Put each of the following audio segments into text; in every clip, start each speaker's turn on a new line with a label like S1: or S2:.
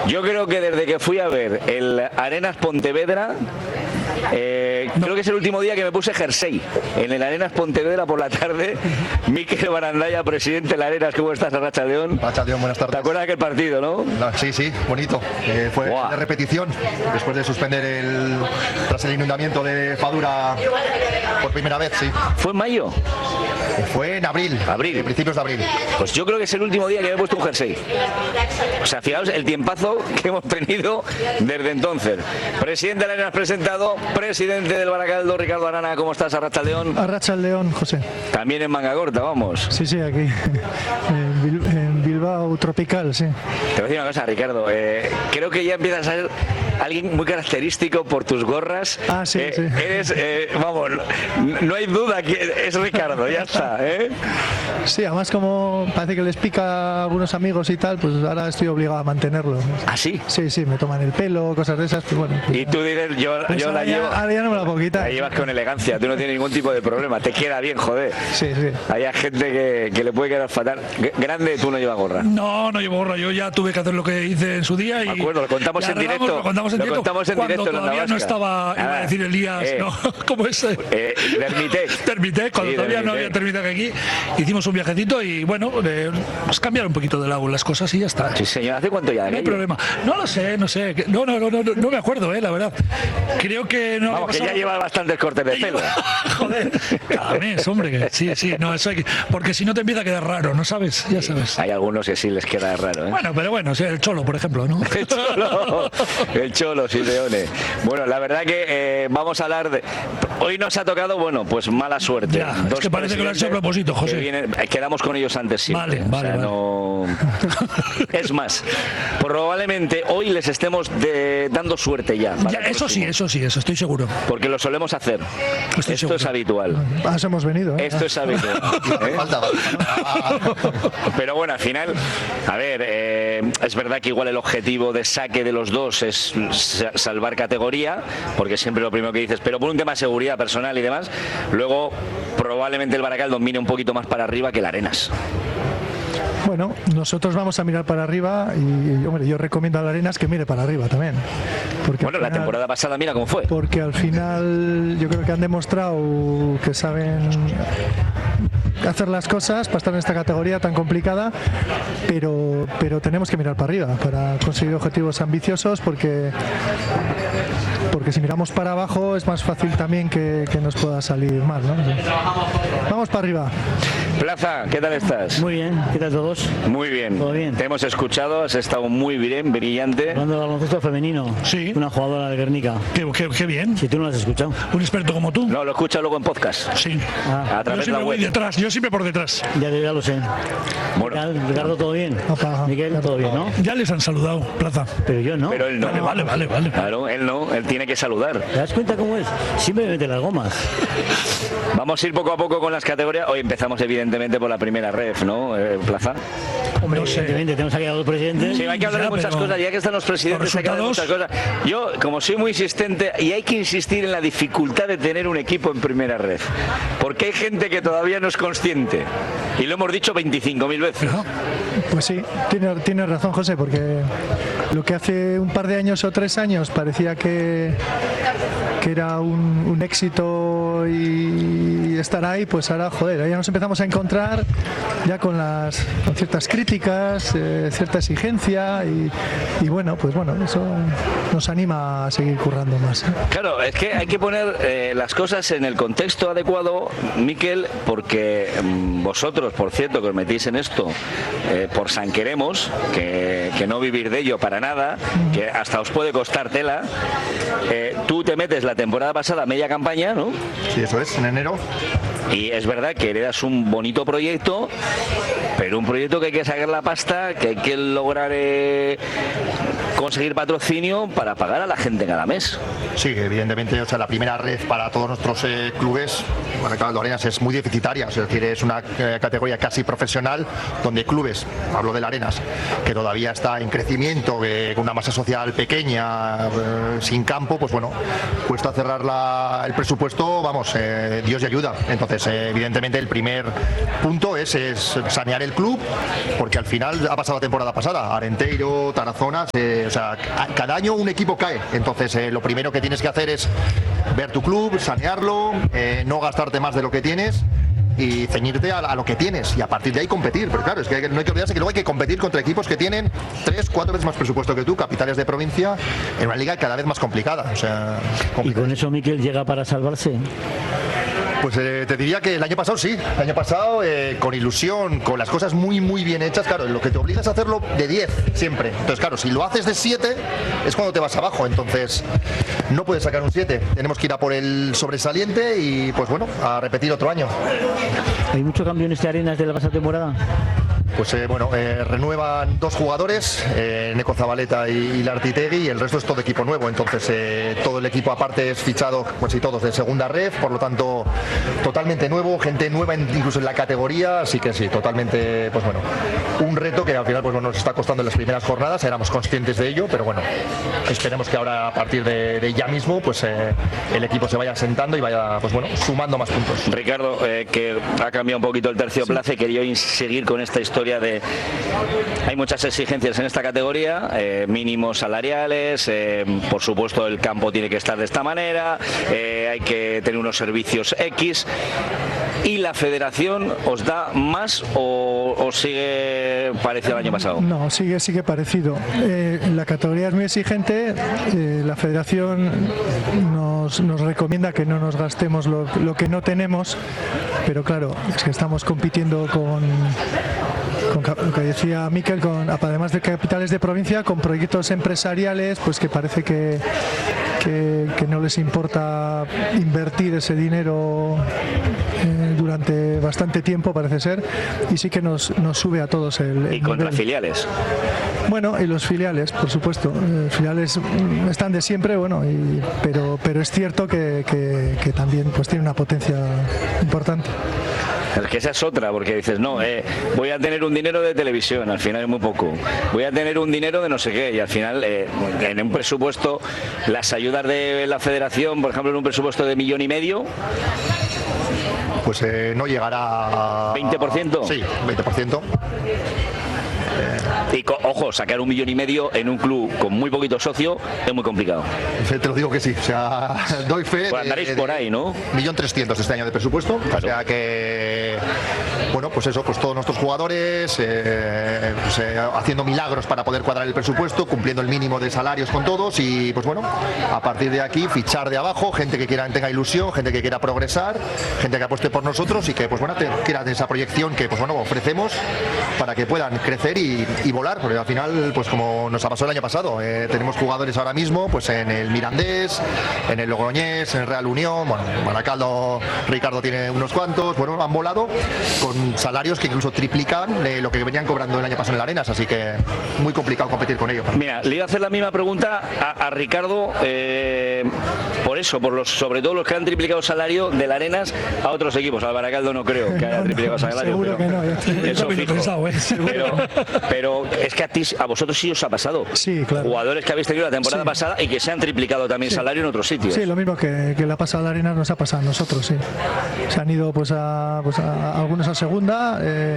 S1: Yo creo que desde que fui a ver el Arenas Pontevedra, creo que es el último día que me puse jersey en el Arenas Pontevedra por la tarde. Mikel Barandaya, presidente de la Arenas, ¿cómo estás? Arratsaldeon.
S2: Arratsaldeon, buenas tardes.
S1: ¿Te acuerdas de aquel partido, no?
S2: Sí, bonito. Fue de repetición después de suspender tras el inundamiento de Fadura por primera vez, sí.
S1: ¿Fue en mayo?
S2: Fue en abril, principios de abril.
S1: Pues yo creo que es el último día que me he puesto un jersey. O sea, fijaos el tiempazo que hemos tenido desde entonces. Presidente de la Arenas presentado, presidente del Baracaldo, Ricardo Arana, ¿cómo estás? Arratsaldeon.
S3: Arratsaldeon, José.
S1: También en manga corta, vamos.
S3: Sí, aquí. En Bilbao tropical, sí.
S1: Te voy a decir una cosa, Ricardo. Creo que ya empiezas a ser alguien muy característico por tus gorras.
S3: Sí.
S1: Eres, vamos, no hay duda que es Ricardo, ya está,
S3: Sí, además como parece que les pica a algunos amigos y tal, pues ahora estoy obligado a mantenerlo.
S1: ¿Ah, sí?
S3: Sí, me toman el pelo, cosas de esas, pues bueno. Pues
S1: y tú dices, yo la llevo...
S3: Ahora ya no me la puedo quitar.
S1: La llevas con elegancia, tú no tienes ningún tipo de problema, te queda bien, joder.
S3: Sí.
S1: Hay gente que le puede quedar fatal. Grande, tú no llevas gorra.
S4: No llevo gorra, yo ya tuve que hacer lo que hice en su día.
S1: De acuerdo, lo contamos en directo.
S4: Lo contamos en directo
S1: cuando
S4: todavía no estaba, iba a decir Elías, ¿no? ¿Cómo es? Termité, cuando todavía no había terminado aquí. Hicimos un viajecito y bueno, pues cambiar un poquito de lado las cosas y ya está.
S1: Sí, señor, ¿hace cuánto ya?
S4: No hay problema. No lo sé. No me acuerdo, la verdad. Creo que no.
S1: Vamos, que ya llevas bastantes cortes de pelo.
S4: Joder, cada mes, hombre. Sí, no, eso hay que, porque si no te empieza a quedar raro, ¿no sabes? Ya sabes.
S1: Hay algunos que sí les queda raro,
S4: Bueno, pero bueno, el Cholo, por ejemplo, ¿no?
S1: El Cholo, sí, Leone. Bueno, la verdad que vamos a hablar de... Hoy nos ha tocado, bueno, pues mala suerte.
S4: Ya, es que parece que lo has hecho a propósito, José.
S1: Quedamos con ellos antes siempre.
S4: Vale.
S1: No... Es más, probablemente hoy les estemos dando suerte ya.
S4: Eso sí, estoy seguro.
S1: Porque lo solemos hacer. Esto es habitual.
S3: Hemos venido.
S1: Esto es habitual. Pero bueno, al final, a ver, es verdad que igual el objetivo de saque de los dos es salvar categoría, porque siempre lo primero que dices, pero por un tema de seguridad personal y demás, luego probablemente el Baracaldo mire un poquito más para arriba que el Arenas.
S3: Bueno, nosotros vamos a mirar para arriba y hombre, yo recomiendo a la Arenas que mire para arriba también. Porque
S1: bueno, la temporada pasada mira cómo fue.
S3: Porque al final yo creo que han demostrado que saben hacer las cosas para estar en esta categoría tan complicada, pero tenemos que mirar para arriba para conseguir objetivos ambiciosos porque si miramos para abajo es más fácil también que nos pueda salir mal, ¿no? Vamos para arriba.
S1: Plaza, ¿qué tal estás?
S5: Muy bien, ¿qué tal todos?
S1: Muy bien.
S5: ¿Todo bien?
S1: Te hemos escuchado, has estado muy bien, brillante.
S5: Hablando del baloncesto femenino,
S4: sí.
S5: Una jugadora del Guernica.
S4: Qué bien.
S5: Si tú no lo has escuchado.
S4: Un experto como tú.
S1: No, lo escuchas luego en podcast.
S4: Sí.
S1: A través de la web.
S4: Yo siempre por detrás.
S5: Ya lo sé.
S1: Bueno.
S5: Ricardo, ¿todo bien? Miguel, ¿todo bien, no?
S4: Ya les han saludado, Plaza.
S5: Pero yo no.
S1: Pero él no.
S4: Vale.
S1: Claro, él no, él tiene que saludar.
S5: ¿Te das cuenta cómo es? Siempre me mete las gomas.
S1: Vamos a ir poco a poco con las categorías. Hoy empezamos evidentemente por la primera ref, ¿no, Plaza?
S5: Hombre, no sé. Evidentemente, tenemos aquí a los presidentes.
S1: Sí, hay que hablar de muchas cosas. Ya que están los presidentes, hay que hablar de muchas cosas. Yo, como soy muy insistente, y hay que insistir en la dificultad de tener un equipo en primera ref. Porque hay gente que todavía no es consciente. Y lo hemos dicho 25.000 veces.
S3: Pues sí, tiene razón, José, porque lo que hace un par de años o 3 años parecía que era un éxito y estar ahí, pues ahora, joder, ya nos empezamos a encontrar ya con ciertas críticas, cierta exigencia y bueno, pues bueno, eso nos anima a seguir currando más.
S1: Claro, es que hay que poner las cosas en el contexto adecuado, Mikel, porque vosotros, por cierto, que os metís en esto por San Queremos, que no vivir de ello para nada, que hasta os puede costar tela, tú te metes la temporada pasada media campaña, ¿no?
S2: Sí, eso es, en enero.
S1: Y es verdad que heredas un bonito proyecto, pero un proyecto que hay que sacar la pasta, que hay que lograr conseguir patrocinio para pagar a la gente cada mes.
S2: Sí, evidentemente, o sea, la primera red para todos nuestros clubes, Baracaldo Arenas, es muy deficitaria, es decir, es una categoría casi profesional donde clubes, hablo de la Arenas, que todavía está en crecimiento, con una masa social pequeña, sin campo, pues bueno, cuesta cerrar el presupuesto, vamos, Dios y ayuda. Entonces, evidentemente, el primer punto es sanear del club, porque al final ha pasado la temporada pasada, Arenteiro, Tarazona, o sea, cada año un equipo cae. Entonces lo primero que tienes que hacer es ver tu club, sanearlo, no gastarte más de lo que tienes y ceñirte a lo que tienes y a partir de ahí competir. Pero claro, es que no hay que olvidarse que luego hay que competir contra equipos que tienen 3-4 veces más presupuesto que tú, capitales de provincia, en una liga cada vez más complicada. O sea,
S5: ¿y con eso Miquel llega para salvarse?
S2: Pues te diría que el año pasado sí, el año pasado con ilusión, con las cosas muy muy bien hechas, claro, lo que te obligas a hacerlo de 10 siempre. Entonces claro, si lo haces de 7 es cuando te vas abajo, entonces no puedes sacar un 7, tenemos que ir a por el sobresaliente y pues bueno, a repetir otro año.
S5: ¿Hay mucho cambio en este Arenas de la pasada temporada?
S2: Pues renuevan 2 jugadores, Neko Zabaleta y Lartitegui, y el resto es todo equipo nuevo. Entonces todo el equipo aparte es fichado, pues sí, todos de segunda ref, por lo tanto totalmente nuevo, gente nueva incluso en la categoría, así que sí, totalmente, pues bueno, un reto que al final pues nos está costando en las primeras jornadas, éramos conscientes de ello, pero bueno, esperemos que ahora a partir de ya mismo pues el equipo se vaya sentando y vaya pues bueno, sumando más puntos.
S1: Ricardo, que ha cambiado un poquito el tercioplace, quería seguir con esta historia de hay muchas exigencias en esta categoría, mínimos salariales, por supuesto el campo tiene que estar de esta manera, hay que tener unos servicios X. ¿Y la federación os da más o sigue parecido al año pasado?
S3: No, sigue parecido. La categoría es muy exigente, la federación nos recomienda que no nos gastemos lo que no tenemos, pero claro, es que estamos compitiendo con lo que decía Miquel, además de capitales de provincia, con proyectos empresariales, pues que parece que no les importa invertir ese dinero durante bastante tiempo, parece ser, y sí que nos sube a todos el
S1: ¿Y contra
S3: nivel.
S1: Filiales?
S3: Bueno, y los filiales, por supuesto, filiales están de siempre, bueno, pero es cierto que también pues tiene una potencia importante.
S1: Es que esa es otra, porque dices, no, voy a tener un dinero de televisión, al final es muy poco. Voy a tener un dinero de no sé qué, y al final, en un presupuesto, las ayudas de la federación, por ejemplo, en un presupuesto de 1,5 millones,
S2: pues no llegará a...
S1: ¿20%?
S2: Sí, 20%.
S1: Y ojo, sacar 1,5 millones en un club con muy poquito socio es muy complicado.
S2: Te lo digo que sí, o sea, doy fe.
S1: Pues andaréis por ahí, ¿no?
S2: 1.300.000 este año de presupuesto, claro. O sea que, bueno, pues eso, pues todos nuestros jugadores haciendo milagros para poder cuadrar el presupuesto, cumpliendo el mínimo de salarios con todos y, pues bueno, a partir de aquí fichar de abajo, gente que tenga ilusión, gente que quiera progresar, gente que apueste por nosotros y que, pues bueno, quiera esa proyección que, pues bueno, ofrecemos para que puedan crecer y volar, porque al final, pues como nos ha pasado el año pasado, tenemos jugadores ahora mismo pues en el Mirandés, en el Logroñés, en el Real Unión, bueno, Baracaldo, Ricardo tiene unos cuantos, bueno, han volado con salarios que incluso triplican lo que venían cobrando el año pasado en la Arenas, así que muy complicado competir con ellos.
S1: Mira, le iba a hacer la misma pregunta a Ricardo, por eso, sobre todo los que han triplicado el salario de la Arenas a otros equipos. Al Baracaldo no creo que haya triplicado el salario.
S3: Seguro que no.
S1: Eso fijo. Pero es que a vosotros sí os ha pasado.
S3: Sí, claro.
S1: Jugadores que habéis tenido la temporada pasada y que se han triplicado también salario en otros sitios.
S3: Sí, lo mismo que le ha pasado a la Arenas nos ha pasado a nosotros, sí. Se han ido pues a algunos a segunda,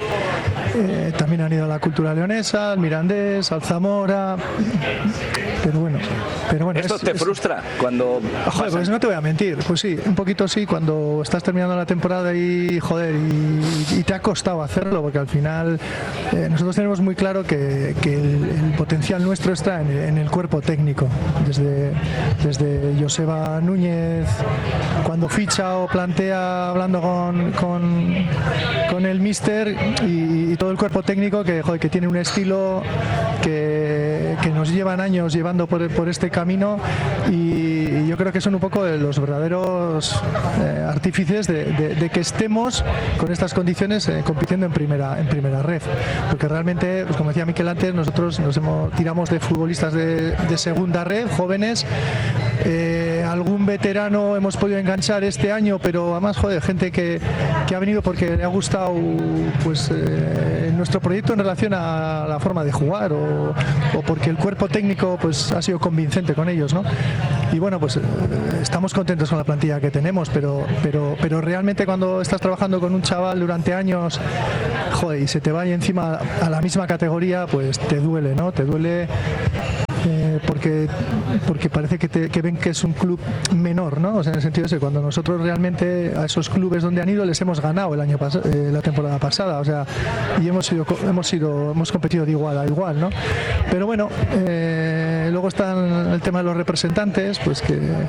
S3: también han ido a la Cultura Leonesa, al Mirandés, al Zamora, pero bueno.
S1: ¿Esto te frustra cuando...?
S3: Joder, pues no te voy a mentir, pues sí, un poquito sí, cuando estás terminando la temporada y joder, y te ha costado hacerlo, porque al final nosotros tenemos muy claro que el potencial nuestro está en el cuerpo técnico, desde Joseba Núñez, cuando ficha o plantea hablando con el míster y todo el cuerpo técnico que tiene un estilo que nos llevan años llevando por este camino y yo creo que son un poco los verdaderos artífices de que estemos con estas condiciones compitiendo en primera red, porque realmente, pues como decía Miquel antes, nosotros tiramos de futbolistas de segunda red, jóvenes, algún veterano hemos podido enganchar este año, pero además, joder, gente que ha venido porque le ha gustado pues nuestro proyecto en relación a la forma de jugar o porque el cuerpo técnico pues ha sido convincente con ellos, ¿no? Y bueno, pues estamos contentos con la plantilla que tenemos, pero realmente cuando estás trabajando con un chaval durante años, joder, y se te va ahí encima a la misma categoría, pues te duele, ¿no? Te duele porque parece que ven que es un club menor, ¿no? O sea, en el sentido ese, cuando nosotros realmente a esos clubes donde han ido les hemos ganado la temporada pasada, o sea, y hemos competido de igual a igual, ¿no? Pero bueno, luego está el tema de los representantes, pues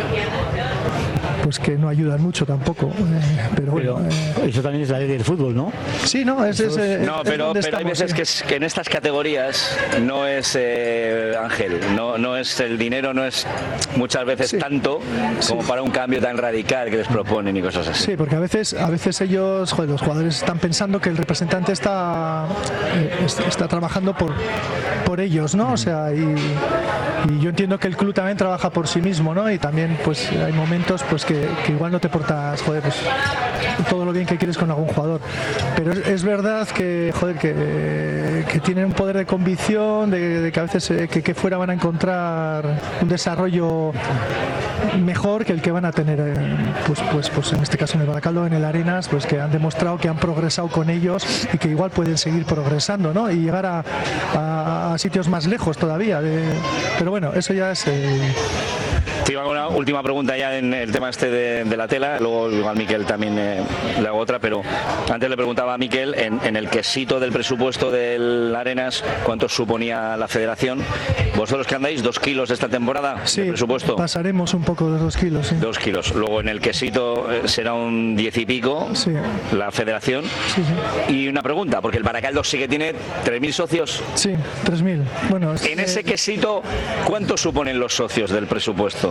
S3: que no ayudan mucho tampoco, pero bueno,
S5: eso también es la ley del fútbol, ¿no?
S3: Sí, no,
S1: pero hay veces que en estas categorías no es Ángel, no es el dinero, no es muchas veces tanto como para un cambio tan radical que les proponen y cosas así.
S3: Sí, porque a veces ellos, joder, los jugadores están pensando que el representante está trabajando por ellos, ¿no? O sea, y yo entiendo que el club también trabaja por sí mismo, ¿no? Y también pues hay momentos pues que igual no te portas, joder, pues todo lo bien que quieres con algún jugador, pero es verdad que, joder, que tienen un poder de convicción de que a veces que fuera van a encontrar un desarrollo mejor que el que van a tener pues en este caso en el Baracaldo, en el Arenas, pues que han demostrado que han progresado con ellos y que igual pueden seguir progresando, ¿no? Y llegar a sitios más lejos todavía, pero bueno, eso ya es
S1: Te iba con una última pregunta ya en el tema este de la tela, luego igual Miquel también le hago otra, pero antes le preguntaba a Miquel en el quesito del presupuesto del Arenas, ¿cuánto suponía la federación? ¿Vosotros que andáis 2 kilos esta temporada de presupuesto?
S3: Pasaremos un poco de 2 kilos, sí.
S1: 2 kilos, luego en el quesito será un 10 y pico, sí, la federación. Sí, sí. Y una pregunta, porque el Baracaldo sí que tiene 3.000 socios.
S3: Sí, 3.000. Bueno,
S1: en ese quesito, ¿cuánto suponen los socios del presupuesto?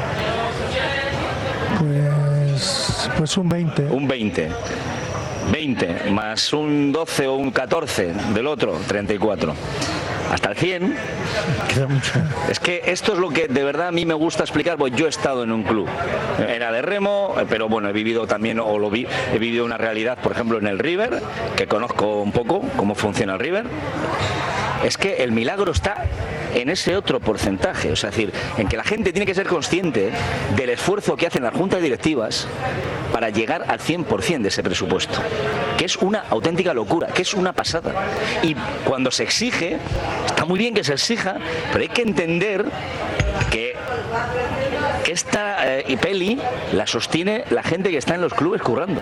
S3: Pues un 20.
S1: Un 20 más un 12 o un 14 del otro, 34. Hasta el 100. Es que esto es lo que de verdad a mí me gusta explicar, porque yo he estado en un club, era de remo, pero bueno, he vivido también, he vivido una realidad, por ejemplo, en el River, que conozco un poco cómo funciona el River. Es que el milagro está en ese otro porcentaje, o sea, es decir, en que la gente tiene que ser consciente del esfuerzo que hacen las juntas directivas para llegar al 100% de ese presupuesto, que es una auténtica locura, que es una pasada. Y cuando se exige, está muy bien que se exija, pero hay que entender que esta peli la sostiene la gente que está en los clubes currando.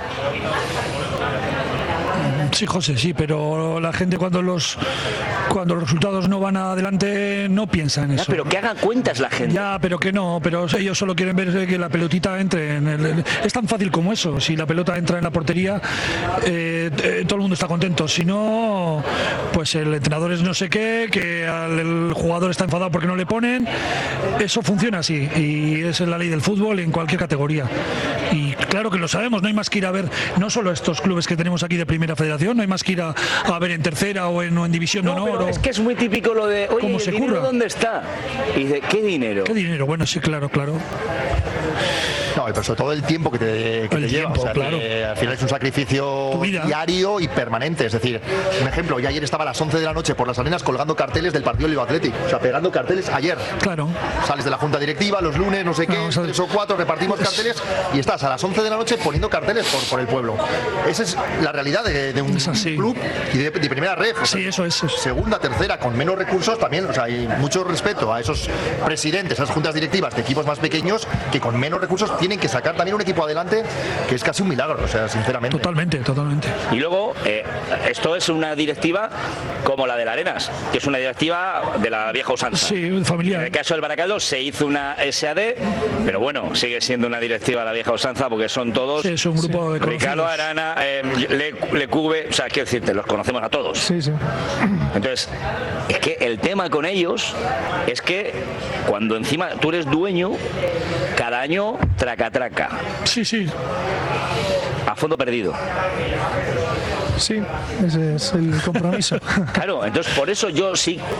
S4: Sí, José, sí, pero la gente cuando los resultados no van adelante no piensa en eso.
S1: Pero que hagan cuentas la gente.
S4: Ya, pero que no, pero ellos solo quieren ver que la pelotita entre es tan fácil como eso. Si la pelota entra en la portería, todo el mundo está contento. Si no, pues el entrenador es no sé qué, que el jugador está enfadado porque no le ponen. Eso funciona así y esa es la ley del fútbol en cualquier categoría. Y claro que lo sabemos, no hay más que ir a ver no solo estos clubes que tenemos aquí de Primera Federación, no hay más que ir a ver en Tercera o en División de Honor.
S1: Es que es muy típico lo de, oye, ¿el dinero dónde está? Y dice, ¿qué dinero?
S4: ¿Qué dinero? Bueno, sí, claro.
S2: No, pero sobre todo el tiempo que te lleva. O sea, claro. Al final es un sacrificio diario y permanente. Es decir, un ejemplo, yo ayer estaba a las 11 de la noche por las Arenas colgando carteles del partido del Bilbao Athletic. O sea, pegando carteles ayer.
S4: Claro.
S2: Sales de la junta directiva, los lunes, no sé qué, 3 o 4, repartimos carteles y estás a las 11 de la noche poniendo carteles por el pueblo. Esa es la realidad de un club y de primera red. O sea,
S4: sí, eso es.
S2: Segunda, tercera, con menos recursos también. O sea, hay mucho respeto a esos presidentes, a esas juntas directivas de equipos más pequeños que con menos recursos tienen que sacar también un equipo adelante, que es casi un milagro, o sea, sinceramente.
S4: Totalmente.
S1: Y luego, esto es una directiva como la de la Arenas, que es una directiva de la vieja usanza.
S4: Sí, familiar.
S1: En el caso del Baracaldo se hizo una SAD, pero bueno, sigue siendo una directiva de la vieja usanza porque son todos.
S4: Sí, es un grupo de conocidos.
S1: Ricardo Arana, Lecube, o sea, quiero decirte, los conocemos a todos.
S3: Sí.
S1: Entonces, es que el tema con ellos es que cuando encima tú eres dueño, cada año traca.
S4: Sí.
S1: A fondo perdido.
S3: Sí, ese es el compromiso.
S1: Claro, entonces por eso yo sí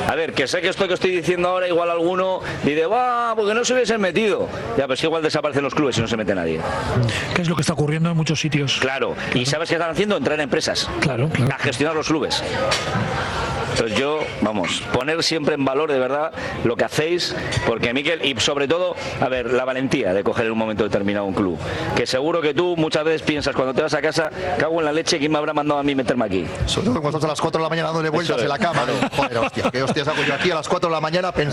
S1: A ver, que sé que esto que estoy diciendo ahora igual alguno dice, va, porque no se hubiesen metido. Ya, pero es que igual desaparecen los clubes y no se mete nadie.
S4: ¿Qué es lo que está ocurriendo en muchos sitios?
S1: Claro, y ¿sabes qué están haciendo? Entrar en empresas.
S4: Claro.
S1: A gestionar los clubes. Entonces yo, vamos, poner siempre en valor de verdad lo que hacéis, porque Miquel, y sobre todo, a ver, la valentía de coger en un momento determinado un club, que seguro que tú muchas veces piensas cuando te vas a casa, cago en la leche, ¿quién me habrá mandado a mí meterme aquí?
S2: Sobre todo cuando estás a las 4 de la mañana dándole vueltas en la cama. Joder, hostia, ¿qué hostias hago yo aquí a las 4 de la mañana